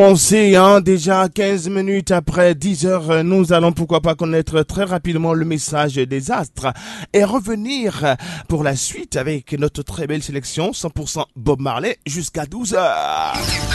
On sait, déjà 15 minutes après 10 heures, nous allons pourquoi pas connaître très rapidement le message des astres et revenir pour la suite avec notre très belle sélection 100% Bob Marley jusqu'à 12 heures.